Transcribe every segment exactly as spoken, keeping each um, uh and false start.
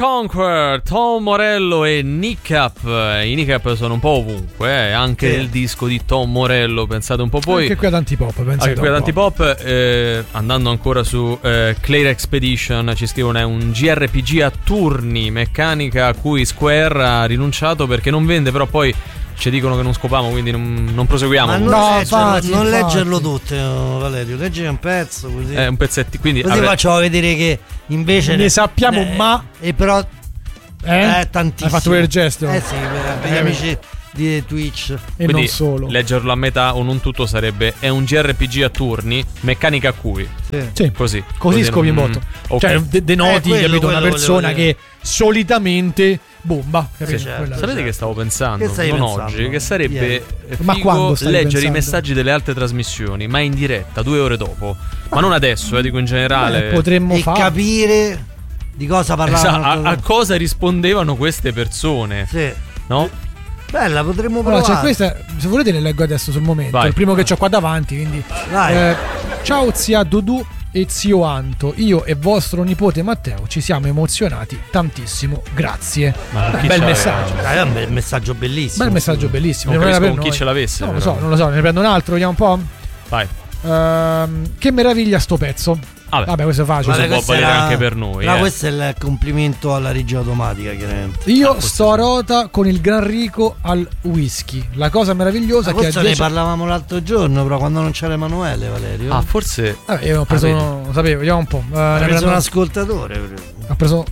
Conquer, Tom Morello e Nick Up. I Nick Up sono un po' ovunque, eh. Anche sì. il disco di Tom Morello, pensate un po' voi. Anche qui ad Antipop, pensate Anche qui ad Antipop, eh, andando ancora su eh, Clair Expedition, ci scrivono è un J R P G a turni, meccanica a cui Square ha rinunciato perché non vende, però poi ci dicono che non scopamo, quindi non, non proseguiamo. Ma non, No, leggerlo, infatti, non infatti. leggerlo tutto, Valerio, leggi un pezzo così. È un pezzettino, quindi Così avrei... facciamo vedere che invece Ne sappiamo, eh, ma e però eh? eh, tantissimo. Hai fatto quel gesto? Eh sì, per, per gli Eh, amici di Twitch. E Quindi non solo. leggerlo a metà o non tutto sarebbe è un J R P G a turni, meccanica a cui. Sì. Sì. Così. Così scopi non- molto. ok. Cioè, de- denoti, Eh, quello, capito, una quello persona volevo che solitamente bomba, capito? Sì, certo. Quella- Sapete Certo. che stavo pensando? Che stai non pensando? oggi, che sarebbe Ieri. eh, Ma figo quando stavi leggere pensando? i messaggi delle altre trasmissioni, ma in diretta, due ore dopo. Ma non adesso, eh, dico in generale. Eh, potremmo E fare. capire di cosa Esatto, parlavano. a, a cosa rispondevano queste persone, Sì. no? Bella, potremmo Allora, provare. c'è questa, se volete le leggo adesso sul momento. Vai. È il primo che ho qua davanti, quindi. Vai. Eh, ciao zia Dudu e zio Anto, io e vostro nipote Matteo ci siamo emozionati tantissimo. Grazie. Ma con chi Bel c'aveva? messaggio. Dai, è un bel messaggio bellissimo. Bel messaggio bellissimo. Non era capisco per con chi noi. ce l'avesse, Non lo però. so, non lo so, ne prendo un altro, vediamo un po'. Vai. Ehm, che meraviglia sto pezzo. Vabbè. Vabbè, questo è facile. Vabbè, Questo può valere era- anche per noi, Ma eh. questo è il complimento alla regia automatica, chiaramente. Io Ah, questo sto a sì. rota con il Gran Rico al whisky. La cosa meravigliosa Ma è che a questo ne dieci parlavamo l'altro giorno, però quando non c'era Emanuele, Valerio. Ah, forse. Vabbè, io ho preso, Ah, uno, lo sapevo, vediamo un po'. Eh, ha ne preso prendo- un ascoltatore. ho preso.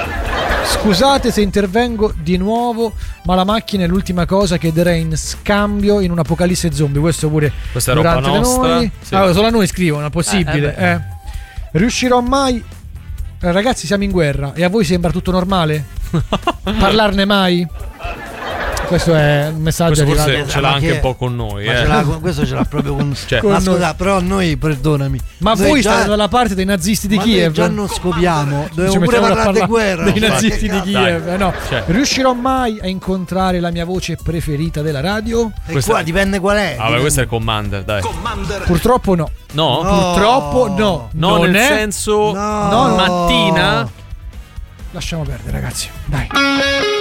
Scusate se intervengo di nuovo, ma la macchina è l'ultima cosa che darei in scambio in un'apocalisse zombie. Questo pure Questa è roba durante le nostra, noi. sì. Ah, solo a noi scrivono, è possibile. Eh, eh eh. Riuscirò mai? Eh, ragazzi, siamo in guerra e a voi sembra tutto normale? Parlarne mai? Questo è un messaggio Questo arrivato. forse ce Ma l'ha che- anche un po' con noi, Ma eh. ce l'ha, questo ce l'ha proprio con. Cioè, Con ma noi. scusa, però noi, perdonami. Ma noi voi già- state dalla parte dei nazisti di ma noi Kiev? già non scopiamo. Ci Dobbiamo pure mettiamo a parlare di parlare guerra. dei Ma nazisti che di cazzo? Kiev. Dai. No. Cioè. Riuscirò mai a incontrare la mia voce preferita della radio? E Questa- qua dipende qual è. Ah, beh, dipende- questo è il Commander, dai. Purtroppo no. No? No. Purtroppo no. No, non nel è. senso No. No. mattina. Lasciamo perdere, ragazzi. Dai.